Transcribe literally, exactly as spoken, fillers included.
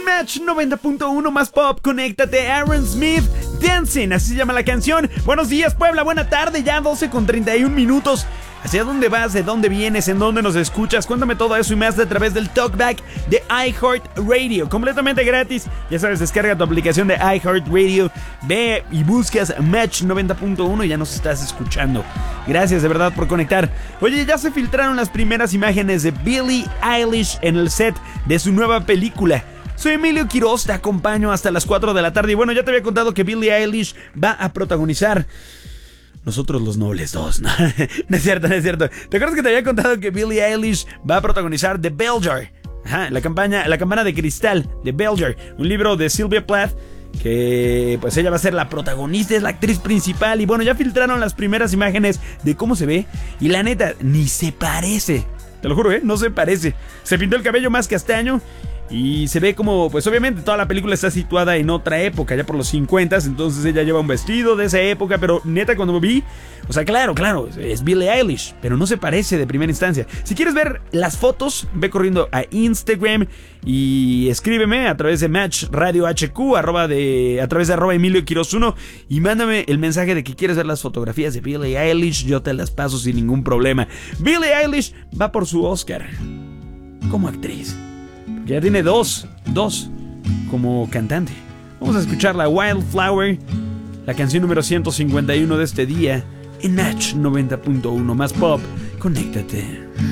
Match noventa punto uno más pop, conéctate. Aaron Smith, Dancing, así se llama la canción. Buenos días, Puebla, buena tarde, ya doce con treinta y un minutos. ¿Hacia dónde vas? ¿De dónde vienes? ¿En dónde nos escuchas? Cuéntame todo eso y más a través del Talkback de iHeartRadio, completamente gratis. Ya sabes, descarga tu aplicación de iHeartRadio, ve y buscas Match noventa punto uno y ya nos estás escuchando. Gracias de verdad por conectar. Oye, ya se filtraron las primeras imágenes de Billie Eilish en el set de su nueva película. Soy Emilio Quiroz, te acompaño hasta las cuatro de la tarde. Y bueno, ya te había contado que Billie Eilish va a protagonizar Nosotros los Nobles dos. No, no es cierto, no es cierto. ¿Te acuerdas que te había contado que Billie Eilish va a protagonizar The Bell Jar? Ajá, la campaña, la campana de cristal de Bell Jar, un libro de Sylvia Plath, que pues ella va a ser la protagonista, es la actriz principal. Y bueno, ya filtraron las primeras imágenes de cómo se ve. Y la neta, ni se parece. Te lo juro, ¿eh? No se parece. Se pintó el cabello más castaño y se ve como, pues obviamente toda la película está situada en otra época, ya por los cincuenta, entonces ella lleva un vestido de esa época, pero neta cuando me vi, o sea, claro, claro, es Billie Eilish, pero no se parece de primera instancia. Si quieres ver las fotos, ve corriendo a Instagram y escríbeme a través de Match Radio H Q, arroba de, a través de arroba Emilio Quiroz uno, y mándame el mensaje de que quieres ver las fotografías de Billie Eilish, yo te las paso sin ningún problema. Billie Eilish va por su Oscar como actriz. Ya tiene dos, dos como cantante. Vamos a escuchar la Wildflower, la canción número ciento cincuenta y uno de este día en Match noventa punto uno más pop. Conéctate.